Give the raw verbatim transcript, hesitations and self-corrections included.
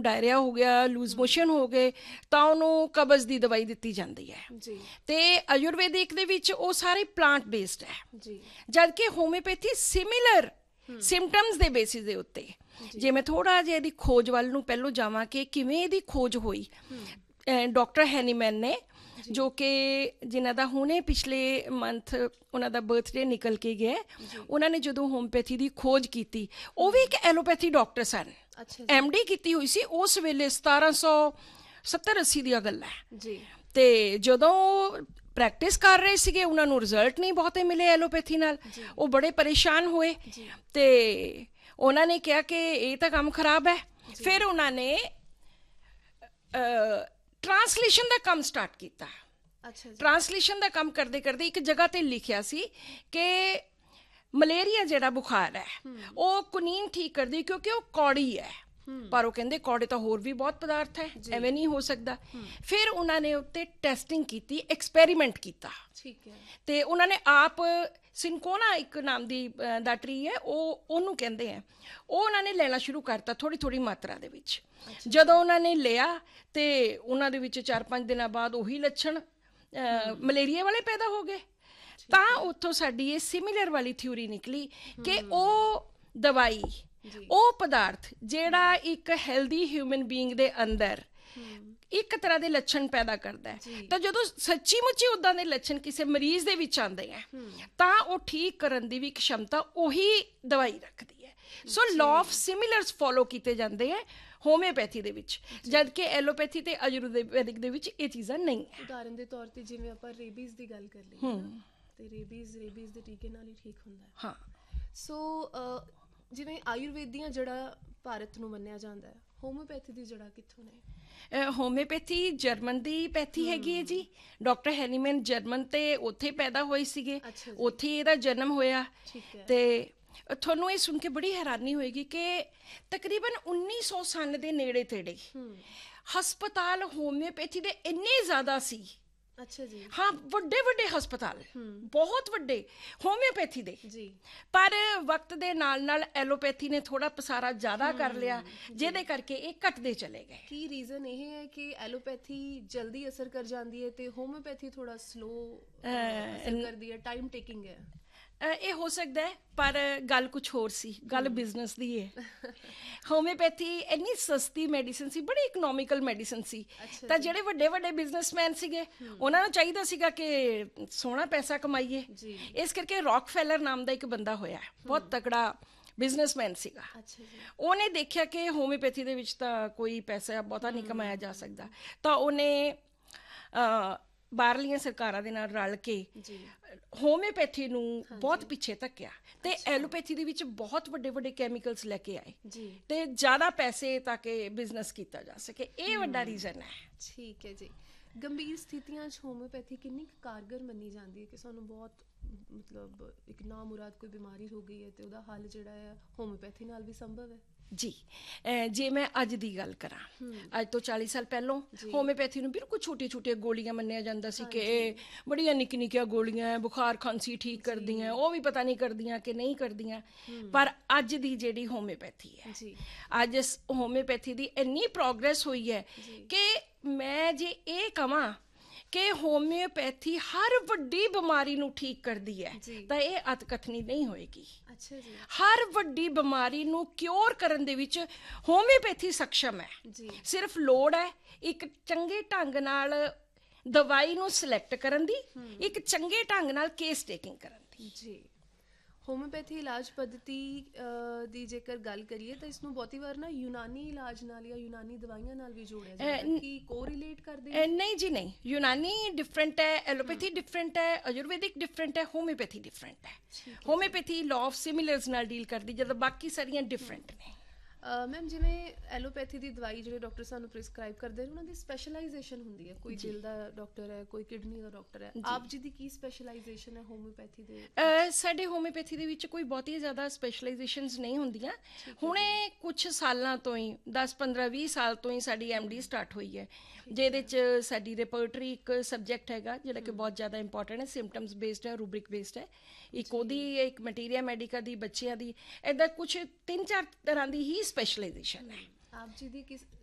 Diarrhoea ਹੋ ਗਿਆ, loose motion ਹੋ ਗਏ, ਤਾਂ ਉਹਨੂੰ ਕਬਜ਼ ਦੀ ਦਵਾਈ ਦਿੱਤੀ ਜਾਂਦੀ ਹੈ ਜੀ। ਤੇ ਆਯੁਰਵੈਦਿਕ ਦੇ ਵਿੱਚ ਉਹ ਸਾਰੇ ਪਲਾਂਟ ਬੇਸਡ ਹੈ ਜੀ। ਜਦ ਕਿ ਹੋਮਿਓਪੈਥੀ ਸਿਮਿਲਰ ਸਿੰਪਟਮਸ ਦੇ ਬੇਸਿਸ ਦੇ ਉੱਤੇ। ਜੇ ਮੈਂ ਥੋੜਾ ਜਿਹਾ ਇਹਦੀ ਖੋਜ ਵੱਲ ਨੂੰ ਪਹਿਲੋਂ ਜਾਵਾਂ ਕਿ ਕਿਵੇਂ ਇਹਦੀ ਖੋਜ ਹੋਈ, ਡਾਕਟਰ ਹੈਨੀਮੈਨ ਨੇ, ਜੋ ਕਿ ਜਿਨ੍ਹਾਂ ਦਾ ਹੁਣੇ ਪਿਛਲੇ ਮੰਥ ਉਹਨਾਂ ਦਾ ਬਰਥਡੇ ਨਿਕਲ ਕੇ ਗਿਆ, ਉਹਨਾਂ ਨੇ ਜਦੋਂ ਹੋਮਿਓਪੈਥੀ ਦੀ ਖੋਜ ਕੀਤੀ, ਉਹ ਵੀ ਇੱਕ ਐਲੋਪੈਥੀ ਡਾਕਟਰ ਸਨ, ਐਮ ਡੀ ਕੀਤੀ ਹੋਈ ਸੀ ਉਸ ਵੇਲੇ, ਸਤਾਰਾਂ ਸੌ ਸੱਤਰ ਅੱਸੀ ਦੀਆਂ ਗੱਲਾਂ ਹੈ। ਤੇ ਜਦੋਂ ਪ੍ਰੈਕਟਿਸ ਕਰ ਰਹੇ ਸੀਗੇ, ਉਹਨਾਂ ਨੂੰ ਰਿਜ਼ਲਟ ਨਹੀਂ ਬਹੁਤੇ ਮਿਲੇ ਐਲੋਪੈਥੀ ਨਾਲ, ਉਹ ਬੜੇ ਪਰੇਸ਼ਾਨ ਹੋਏ ਤੇ ਉਹਨਾਂ ਨੇ ਕਿਹਾ ਕਿ ਇਹ ਤਾਂ ਕੰਮ ਖਰਾਬ ਹੈ। ਫਿਰ ਉਹਨਾਂ ਨੇ ਟਰਾਂਸਲੇਸ਼ਨ ਦਾ ਕੰਮ ਸਟਾਰਟ ਕੀਤਾ। ਟਰਾਂਸਲੇਸ਼ਨ ਦਾ ਕੰਮ ਕਰਦੇ ਕਰਦੇ ਇੱਕ ਜਗ੍ਹਾ ਤੇ ਲਿਖਿਆ ਸੀ ਕਿ ਮਲੇਰੀਆ ਜਿਹੜਾ ਬੁਖਾਰ ਹੈ ਉਹ ਕੁਨੀਨ ਠੀਕ ਕਰਦੀ, ਕਿਉਂਕਿ ਉਹ ਕੌੜੀ ਹੈ। ਪਰ ਉਹ ਕਹਿੰਦੇ ਕੌੜੇ ਤਾਂ ਹੋਰ ਵੀ ਬਹੁਤ ਪਦਾਰਥ ਹੈ, ਐਵੇਂ ਨਹੀਂ ਹੋ ਸਕਦਾ। ਫਿਰ ਉਹਨਾਂ ਨੇ ਉੱਤੇ ਟੈਸਟਿੰਗ ਕੀਤੀ, ਐਕਸਪੈਰੀਮੈਂਟ ਕੀਤਾ, ਤੇ ਉਹਨਾਂ ਨੇ ਆਪ ਸਿੰਕੋਨਾ ਇੱਕ ਨਾਮ ਦੀ ਦਾ ਟਰੀ ਹੈ, ਉਹ ਉਹਨੂੰ ਕਹਿੰਦੇ ਹੈ, ਉਹ ਉਹਨਾਂ ਨੇ ਲੈਣਾ ਸ਼ੁਰੂ ਕਰਤਾ ਥੋੜ੍ਹੀ ਥੋੜ੍ਹੀ ਮਾਤਰਾ ਦੇ ਵਿੱਚ। ਜਦੋਂ ਉਹਨਾਂ ਨੇ ਲਿਆ ਤੇ ਉਹਨਾਂ ਦੇ ਵਿੱਚ ਚਾਰ ਪੰਜ ਦਿਨਾਂ ਬਾਅਦ ਉਹੀ ਲੱਛਣ ਮਲੇਰੀਆ ਵਾਲੇ ਪੈਦਾ ਹੋ ਗਏ। ਤਾਂ ਉੱਥੋਂ ਸਾਡੀ ਇਹ ਸਿਮਿਲਰ ਵਾਲੀ ਥਿਊਰੀ ਨਿਕਲੀ ਕਿ ਉਹ ਦਵਾਈ, ਉਹ ਪਦਾਰਥ ਜਿਹੜਾ ਇੱਕ ਹੈਲਦੀ ਹਿਊਮਨ ਬੀਇੰਗ ਦੇ ਅੰਦਰ ਇੱਕ ਤਰ੍ਹਾਂ ਦੇ ਲੱਛਣ ਪੈਦਾ ਕਰਦਾ ਹੈ, ਤਾਂ ਜਦੋਂ ਸੱਚੀ ਮੁੱਚੀ ਉੱਦਾਂ ਦੇ ਲੱਛਣ ਕਿਸੇ ਮਰੀਜ਼ ਦੇ ਵਿੱਚ ਆਉਂਦੇ ਹੈ ਤਾਂ ਉਹ ਠੀਕ ਕਰਨ ਦੀ ਵੀ ਇੱਕ ਸ਼ਮਤਾ ਉਹੀ ਦਵਾਈ ਰੱਖਦੀ ਹੈ। ਸੋ ਲਾਅ ਆਫ ਸਿਮਿਲਰਸ ਫੋਲੋ ਕੀਤੇ ਜਾਂਦੇ ਹੈ ਹੋਮਿਓਪੈਥੀ ਦੇ ਵਿੱਚ, ਜਦ ਕਿ ਐਲੋਪੈਥੀ ਤੇ ਆਯੁਰਵੈਦਿਕ ਦੇ ਵਿੱਚ ਇਹ ਚੀਜ਼ਾਂ ਨਹੀਂ ਹੈ। ਉਦਾਹਰਨ ਦੇ ਤੌਰ ਤੇ ਜਿਵੇਂ ਆਪਾਂ ਰੇਬੀਜ਼ ਦੀ ਗੱਲ ਕਰ ਲਈਏ ਤੇ ਰੇਬੀਜ਼ ਰੇਬੀਜ਼ ਦੇ ਟੀਕੇ ਨਾਲ ਹੀ ਠੀਕ ਹੁੰਦਾ ਹੈ। ਹਾਂ। ਸੋ ਜਿਵੇਂ ਆਯੁਰਵੇਦੀਆਂ ਜਿਹੜਾ ਭਾਰਤ ਨੂੰ ਮੰਨਿਆ ਜਾਂਦਾ ਹੈ, ਹੋਮਿਓਪੈਥੀ ਦੀ ਜੜ੍ਹਾਂ ਕਿੱਥੋਂ ਨੇ? ਹੋਮਿਓਪੈਥੀ ਜਰਮਨ ਦੀ ਪੈਥੀ ਹੈਗੀ ਹੈ ਜੀ। ਡਾਕਟਰ ਹੈਨੀਮੈਨ ਜਰਮਨ ਤੇ ਉੱਥੇ ਪੈਦਾ ਹੋਏ ਸੀਗੇ, ਉੱਥੇ ਇਹਦਾ ਜਨਮ ਹੋਇਆ। ਤੇ ਤੁਹਾਨੂੰ ਇਹ ਸੁਣ ਕੇ ਬੜੀ ਹੈਰਾਨੀ ਹੋਏਗੀ ਕਿ ਤਕਰੀਬਨ ਉੱਨੀ ਸੌ ਸਨ ਦੇ ਨੇੜੇ ਤੇੜੇ ਹਸਪਤਾਲ ਹੋਮਿਓਪੈਥੀ ਦੇ ਇੰਨੇ ਜ਼ਿਆਦਾ ਸੀ। ਅੱਛਾ ਜੀ। ਹਾਂ, ਵੱਡੇ ਵੱਡੇ ਹਸਪਤਾਲ, ਬਹੁਤ ਵੱਡੇ ਹੋਮਿਓਪੈਥੀ ਦੇ। ਪਰ ਵਕਤ ਦੇ ਨਾਲ ਨਾਲ ਐਲੋਪੈਥੀ ਨੇ ਥੋੜਾ ਪਸਾਰਾ ਜ਼ਿਆਦਾ ਕਰ ਲਿਆ, ਜਿਹਦੇ ਕਰਕੇ ਇਹ ਘਟਦੇ ਚਲੇ ਗਏ। ਕੀ ਰੀਜ਼ਨ ਇਹ ਹੈ ਕਿ ਐਲੋਪੈਥੀ ਜਲਦੀ ਅਸਰ ਕਰ ਜਾਂਦੀ ਹੈ ਤੇ ਹੋਮਿਓਪੈਥੀ ਥੋੜਾ ਸਲੋ ਅਸਰ ਕਰਦੀ ਹੈ, ਟਾਈਮ ਟੇਕਿੰਗ ਹੈ? ਇਹ ਹੋ ਸਕਦਾ ਹੈ, ਪਰ ਗੱਲ ਕੁਛ ਹੋਰ ਸੀ, ਗੱਲ ਬਿਜ਼ਨਸ ਦੀ ਹੈ। ਹੋਮਿਓਪੈਥੀ ਇੰਨੀ ਸਸਤੀ ਮੈਡੀਸਨ ਸੀ, ਬੜੀ ਇਕਨੋਮਿਕਲ ਮੈਡੀਸਨ ਸੀ, ਤਾਂ ਜਿਹੜੇ ਵੱਡੇ ਵੱਡੇ ਬਿਜ਼ਨਸਮੈਨ ਸੀਗੇ ਉਹਨਾਂ ਨੂੰ ਚਾਹੀਦਾ ਸੀਗਾ ਕਿ ਸੋਹਣਾ ਪੈਸਾ ਕਮਾਈਏ। ਇਸ ਕਰਕੇ ਰੌਕਫੈਲਰ ਨਾਮ ਦਾ ਇੱਕ ਬੰਦਾ ਹੋਇਆ, ਬਹੁਤ ਤਕੜਾ ਬਿਜ਼ਨਸਮੈਨ ਸੀਗਾ। ਉਹਨੇ ਦੇਖਿਆ ਕਿ ਹੋਮਿਓਪੈਥੀ ਦੇ ਵਿੱਚ ਤਾਂ ਕੋਈ ਪੈਸਾ ਬਹੁਤਾ ਨਹੀਂ ਕਮਾਇਆ ਜਾ ਸਕਦਾ, ਤਾਂ ਉਹਨੇ ਬਾਹਰਲੀਆਂ ਸਰਕਾਰਾਂ ਦੇ ਨਾਲ ਰਲ ਕੇ ਹੋਮਿਓਪੈਥੀ ਨੂੰ ਬਹੁਤ ਪਿੱਛੇ ਧੱਕਿਆ ਤੇ ਐਲੋਪੈਥੀ ਦੇ ਵਿੱਚ ਬਹੁਤ ਵੱਡੇ ਵੱਡੇ ਕੈਮੀਕਲਸ ਲੈ ਕੇ ਆਏ ਤੇ ਜ਼ਿਆਦਾ ਪੈਸੇ ਤਾਂ ਕਿ ਬਿਜ਼ਨਸ ਕੀਤਾ ਜਾ ਸਕੇ। ਇਹ ਵੱਡਾ ਰੀਜ਼ਨ ਹੈ। ਠੀਕ ਹੈ ਜੀ। ਗੰਭੀਰ ਸਥਿਤੀਆਂ 'ਚ ਹੋਮਿਓਪੈਥੀ ਕਿੰਨੀ ਕਾਰਗਰ ਮੰਨੀ ਜਾਂਦੀ ਹੈ ਕਿ ਸਾਨੂੰ ਬਹੁਤ ਮਤਲਬ ਇੱਕ ਨਾ ਮੁਰਾਦ ਕੋਈ ਬਿਮਾਰੀ ਹੋ ਗਈ ਹੈ ਤੇ ਉਹਦਾ ਹੱਲ ਜਿਹੜਾ ਹੈ ਹੋਮਿਓਪੈਥੀ ਨਾਲ ਵੀ ਸੰਭਵ ਹੈ? ਜੀ, ਜੇ ਮੈਂ ਅੱਜ ਦੀ ਗੱਲ ਕਰਾਂ, ਅੱਜ ਤੋਂ ਚਾਲੀ ਸਾਲ ਪਹਿਲਾਂ ਹੋਮਿਓਪੈਥੀ ਨੂੰ ਬਿਲਕੁਲ ਛੋਟੀਆਂ ਛੋਟੀਆਂ ਗੋਲੀਆਂ ਮੰਨਿਆ ਜਾਂਦਾ ਸੀ ਕਿ ਇਹ ਬੜੀਆਂ ਨਿੱਕੀ ਨਿੱਕੀਆਂ ਗੋਲੀਆਂ, ਬੁਖਾਰ ਖਾਂਸੀ ਠੀਕ ਕਰਦੀਆਂ, ਉਹ ਵੀ ਪਤਾ ਨਹੀਂ ਕਰਦੀਆਂ ਕਿ ਨਹੀਂ ਕਰਦੀਆਂ। ਪਰ ਅੱਜ ਦੀ ਜਿਹੜੀ ਹੋਮਿਓਪੈਥੀ ਹੈ, ਅੱਜ ਹੋਮਿਓਪੈਥੀ ਦੀ ਇੰਨੀ ਪ੍ਰੋਗਰੈਸ ਹੋਈ ਹੈ ਕਿ ਮੈਂ ਜੇ ਇਹ ਕਹਾਂ ਕਿ ਹੋਮਿਓਪੈਥੀ ਹਰ ਵੱਡੀ ਬਿਮਾਰੀ ਨੂੰ ਠੀਕ ਕਰਦੀ ਹੈ ਤਾਂ ਇਹ ਅਤਕਥਨੀ ਨਹੀਂ ਹੋਏਗੀ। ਹਰ ਵੱਡੀ ਬਿਮਾਰੀ ਨੂੰ ਕਿਉਰ ਕਰਨ ਦੇ ਵਿੱਚ ਹੋਮਿਓਪੈਥੀ ਸક્ષਮ ਹੈ। ਸਿਰਫ ਲੋੜ ਹੈ ਇੱਕ ਚੰਗੇ ਢੰਗ ਨਾਲ ਦਵਾਈ ਨੂੰ ਸਿਲੈਕਟ ਕਰਨ ਦੀ, ਇੱਕ ਚੰਗੇ ਢੰਗ ਨਾਲ ਕੇਸ ਟੇਕਿੰਗ ਕਰਨ ਦੀ। ਜੀ। ਹੋਮਿਓਪੈਥੀ ਇਲਾਜ ਪੱਧਤੀ ਦੀ ਜੇਕਰ ਗੱਲ ਕਰੀਏ ਤਾਂ ਇਸਨੂੰ ਬਹੁਤੀ ਵਾਰ ਨਾ ਯੂਨਾਨੀ ਇਲਾਜ ਨਾਲ ਜਾਂ ਯੂਨਾਨੀ ਦਵਾਈਆਂ ਨਾਲ ਵੀ ਜੋੜਿਆ ਜਾਂਦਾ, ਕੀ ਕੋਰਿਲੇਟ ਕਰਦੇ? ਨਹੀਂ ਜੀ, ਨਹੀਂ। ਯੂਨਾਨੀ ਡਿਫਰੈਂਟ ਹੈ, ਐਲੋਪੈਥੀ ਡਿਫਰੈਂਟ ਹੈ, ਆਯੁਰਵੈਦਿਕ ਡਿਫਰੈਂਟ ਹੈ, ਹੋਮਿਓਪੈਥੀ ਡਿਫਰੈਂਟ ਹੈ। ਹੋਮਿਓਪੈਥੀ ਲਾਅ ਆਫ ਸਿਮਿਲਰਸ ਨਾਲ ਡੀਲ ਕਰਦੀ, ਜਦੋਂ ਬਾਕੀ ਸਾਰੀਆਂ ਡਿਫਰੈਂਟ ਨੇ। ਮੈਮ, ਜਿਵੇਂ ਐਲੋਪੈਥੀ ਦੀ ਦਵਾਈ ਜਿਹੜੇ ਡਾਕਟਰ ਸਾਨੂੰ ਪ੍ਰਿਸਕ੍ਰਾਈਬ ਕਰਦੇ ਨੇ ਉਹਨਾਂ ਦੀ ਸਪੈਸ਼ਲਾਈਜੇਸ਼ਨ ਹੁੰਦੀ ਹੈ, ਕੋਈ ਦਿਲ ਦਾ ਡਾਕਟਰ ਹੈ, ਕੋਈ ਕਿਡਨੀ ਦਾ ਡਾਕਟਰ ਹੈ। ਆਪ ਜੀ ਦੀ ਕੀ ਸਪੈਸ਼ਲਾਈਜੇਸ਼ਨ ਹੈ ਹੋਮਿਓਪੈਥੀ ਦੇ? ਸਾਡੇ ਹੋਮਿਓਪੈਥੀ ਦੇ ਵਿੱਚ ਕੋਈ ਬਹੁਤੀ ਜ਼ਿਆਦਾ ਸਪੈਸ਼ਲਾਈਜੇਸ਼ਨਸ ਨਹੀਂ ਹੁੰਦੀਆਂ। ਹੁਣੇ ਕੁਛ ਸਾਲਾਂ ਤੋਂ ਹੀ, ਦਸ ਪੰਦਰਾਂ ਵੀਹ ਸਾਲ ਤੋਂ ਹੀ ਸਾਡੀ ਐਮ ਡੀ ਸਟਾਰਟ ਹੋਈ ਹੈ, ਜਿਹਦੇ 'ਚ ਸਾਡੀ ਰਿਪਰਟਰੀ ਇੱਕ ਸਬਜੈਕਟ ਹੈਗਾ ਜਿਹੜਾ ਕਿ ਬਹੁਤ ਜ਼ਿਆਦਾ ਇੰਪੋਰਟੈਂਟ ਹੈ, ਸਿੰਪਟਮਸ ਬੇਸਡ ਹੈ, ਰੂਬਰਿਕ ਬੇਸਡ ਹੈ। ਇੱਕ ਉਹਦੀ, ਇੱਕ ਮਟੀਰੀਆ ਮੈਡੀਕਾ ਦੀ, ਬੱਚਿਆਂ ਦੀ, ਇੱਦਾਂ ਕੁਛ ਤਿੰਨ ਚਾਰ ਤਰ੍ਹਾਂ ਦੀ ਹੀ ਸਪੈਸ਼ਲਾਈਜੇਸ਼ਨ ਹੈ। ਆਪ ਜੀ ਦੀ ਕਿਸ